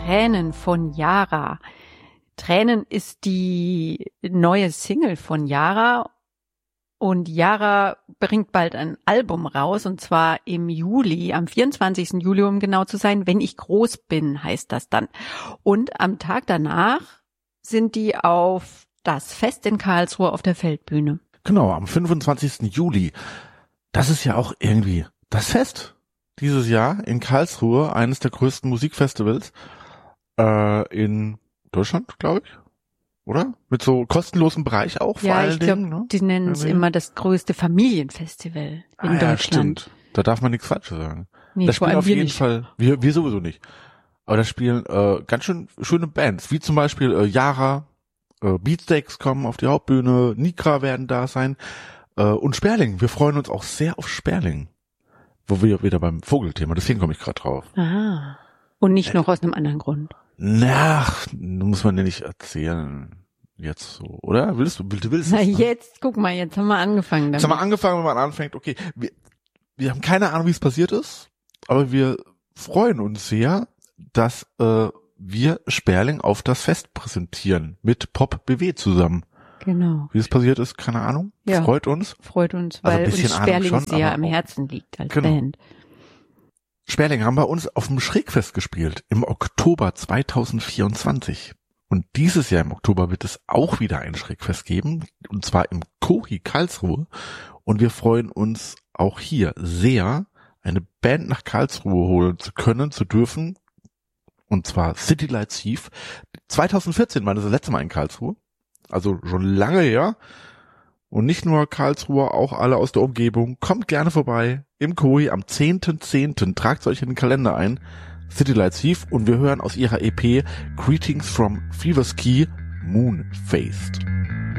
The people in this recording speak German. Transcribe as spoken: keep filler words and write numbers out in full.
Tränen von Yara. Tränen ist die neue Single von Yara und Yara bringt bald ein Album raus und zwar im Juli, am vierundzwanzigsten Juli, um genau zu sein, wenn ich groß bin, heißt das dann. Und am Tag danach sind die auf das Fest in Karlsruhe auf der Feldbühne. Genau, am fünfundzwanzigsten Juli. Das ist ja auch irgendwie das Fest dieses Jahr in Karlsruhe, eines der größten Musikfestivals äh, in Deutschland, glaube ich, oder? Mit so kostenlosem Bereich auch, vor ja, allen ich glaub, Dingen. Ne? Die nennen es immer das größte Familienfestival in ah, ja, Deutschland. Stimmt. Da darf man nichts Falsches sagen. Nee, da spielen auf jeden nicht. Fall, wir, wir sowieso nicht. Aber da spielen äh, ganz schön schöne Bands, wie zum Beispiel äh, Yara, äh, Beatsteaks kommen auf die Hauptbühne, Nikra werden da sein äh, und Sperling. Wir freuen uns auch sehr auf Sperling, wo wir wieder beim Vogelthema, deswegen komme ich gerade drauf. Aha. Und nicht noch aus einem anderen Grund. Na, muss man dir nicht erzählen. Jetzt so, oder? Willst du, willst du, willst du? Na jetzt, guck mal, jetzt haben wir angefangen damit. Jetzt haben wir angefangen, wenn man anfängt, okay, wir, wir haben keine Ahnung, wie es passiert ist, aber wir freuen uns sehr, dass äh, wir Sperling auf das Fest präsentieren, mit Pop B W zusammen. Genau. Wie es passiert ist, keine Ahnung. Ja. Freut uns. Freut uns, Also weil ein bisschen uns Ahnung Sperling schon, sehr aber am auch- Herzen liegt als Genau. Band. Sperling haben bei uns auf dem Schrägfest gespielt, im Oktober zweitausendvierundzwanzig. Und dieses Jahr im Oktober wird es auch wieder ein Schrägfest geben, und zwar im Kohi Karlsruhe. Und wir freuen uns auch hier sehr, eine Band nach Karlsruhe holen zu können, zu dürfen. Und zwar City Lights Thief. zweitausendvierzehn war das, das letzte Mal in Karlsruhe. Also schon lange her. Und nicht nur Karlsruhe, auch alle aus der Umgebung. Kommt gerne vorbei im Kohi am zehnten zehnten Tragt euch in den Kalender ein. City Lights Thief. Und wir hören aus ihrer E P Greetings from Fever's Key, Moon Faced.